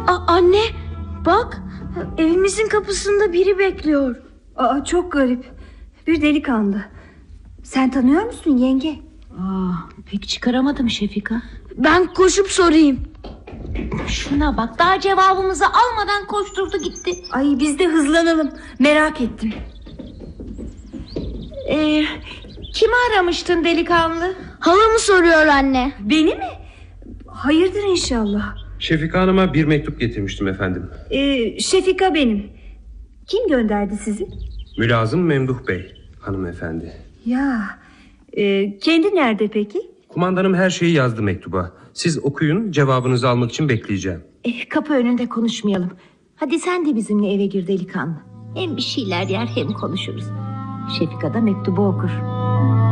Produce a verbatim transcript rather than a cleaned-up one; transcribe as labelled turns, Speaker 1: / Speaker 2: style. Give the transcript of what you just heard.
Speaker 1: A- anne bak, evimizin kapısında biri bekliyor.
Speaker 2: Aa, çok garip. Bir delikanlı. Sen tanıyor musun yenge?
Speaker 3: Aa, pek çıkaramadım Şefika.
Speaker 1: Ben koşup sorayım.
Speaker 3: Şuna bak, daha cevabımızı almadan koşturdu gitti.
Speaker 2: Ay, biz de hızlanalım, merak ettim.
Speaker 3: Ee, kimi aramıştın delikanlı?
Speaker 1: Halamı soruyor anne.
Speaker 2: Beni mi? Hayırdır inşallah.
Speaker 4: Şefika Hanım'a bir mektup getirmiştim efendim.
Speaker 2: Ee, Şefika benim. Kim gönderdi sizi?
Speaker 4: Mülazım Memduh Bey hanımefendi.
Speaker 2: Ya, e, kendi nerede peki?
Speaker 4: Kumandanım her şeyi yazdı mektuba. Siz okuyun, cevabınızı almak için bekleyeceğim.
Speaker 3: Eh, kapı önünde konuşmayalım. Hadi sen de bizimle eve gir delikanlı. Hem bir şeyler yer hem konuşuruz. Şefika da mektubu okur.